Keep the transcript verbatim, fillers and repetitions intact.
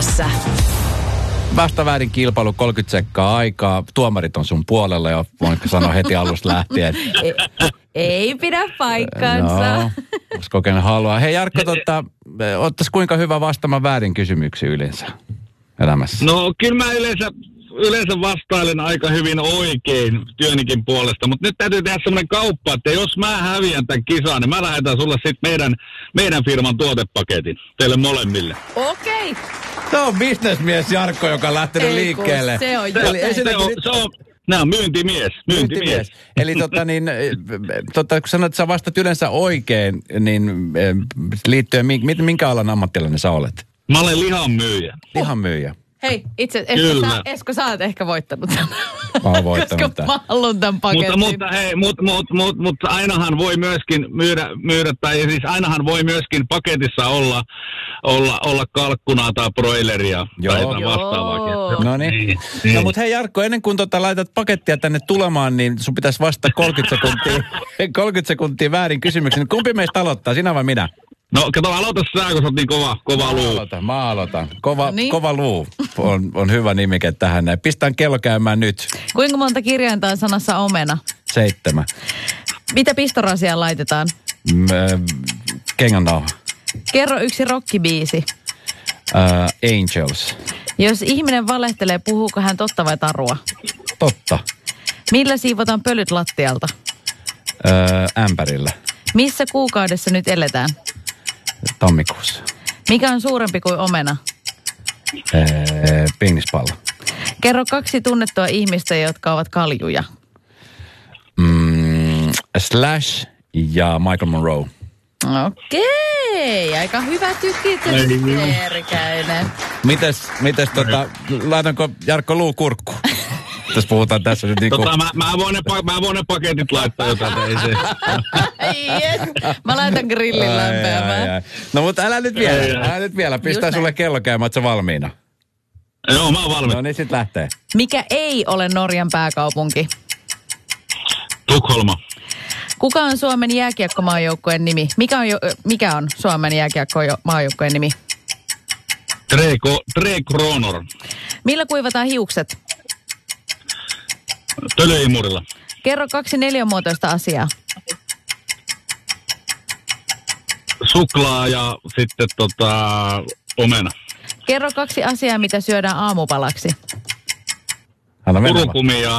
Ylepuheessa. Vasta väärin kilpailu, kolmekymmentä sekkaa aikaa. Tuomarit on sun puolella jo, voinko sanoa heti alusta lähtien. Ei, ei pidä paikkaansa. No, jos kokenut haluaa. Hei Jarkko, tota, ottais kuinka hyvä vastaamaan väärin kysymyksiä yleensä elämässä? No kyllä mä yleensä, yleensä vastailen aika hyvin oikein työnikin puolesta, mutta nyt täytyy tehdä semmoinen kauppa, että jos mä häviän tämän kisan, niin mä lähetän sulle sitten meidän, meidän firman tuotepaketin teille molemmille. Okei. Se on bisnesmies Jarkko, joka on lähtenyt Ei, liikkeelle. Se on, Se, se on, se on, nää on myyntimies, myyntimies. myyntimies. Eli tota niin, tota, kun sanoit, että sä vastat yleensä oikein, niin liittyen, minkä alan ammattilainen sä olet? Mä olen lihanmyyjä. Lihanmyyjä. Hei, itse Esko, sä, Esko, sä oot ehkä voittanut tämän. Mä oon voittanut tämän. Koska mä haluun tämän paketin. Mutta, mutta hei, mutta mut, mut, mut, ainahan voi myöskin myydä, myydä, tai siis ainahan voi myöskin paketissa olla, olla, olla kalkkunaa tai broileria. Joo. Tai jotain vastaavaakin. No niin. niin. No mutta hei Jarkko, ennen kuin tota laitat pakettia tänne tulemaan, niin sun pitäisi vastata kolmekymmentä sekuntia, kolmekymmentä sekuntia väärin kysymyksen. Kumpi meistä aloittaa, sinä vai minä? No kato, aloita sä, kun sä oot niin kova, kova mä luu. Aloitan, mä aloitan. Kova, niin. kova luu on, on hyvä nimike tähän. Pistän kello käymään nyt. Kuinka monta kirjainta on sanassa omena? Seitsemän. Mitä pistorasiaan laitetaan? M- Kengännauha. Kerro yksi rockibiisi. Uh, Angels. Jos ihminen valehtelee, puhuuko hän totta vai tarua? Totta. Millä siivotaan pölyt lattialta? Uh, ämpärillä. Missä kuukaudessa nyt eletään? Tammikuussa. Mikä on suurempi kuin omena? Uh, Pingispallo. Kerro kaksi tunnettua ihmistä, jotka ovat kaljuja. Mm, Slash ja Michael Monroe. Okei, aika hyvä tykitys, Terkäinen. Mites, mites tota, laitanko Jarkko luu kurkku? Tässä puhutaan tässä nyt niinku... Tota, mä, mä, voin ne, mä voin ne paketit laittaa jotain teisiin. Yes. Mä laitan grillin lämpeämään. No mutta älä nyt vielä, ei, älä nyt vielä. Pistää Just sulle näin. kello käymään, oot sä valmiina? Joo, mä oon valmis. No niin, sit lähtee. Mikä ei ole Norjan pääkaupunki? Tukholma. Kuka on Suomen jääkiekkomaajoukkojen nimi? Mikä on, jo, mikä on Suomen jääkiekkomaajoukkojen nimi? Tre, tre Kronor. Millä kuivataan hiukset? Tölöimurilla. Kerro kaksi neliömuotoista asiaa. Suklaa ja sitten tota, omena. Kerro kaksi asiaa, mitä syödään aamupalaksi. Anna mennä. Kurkumi ja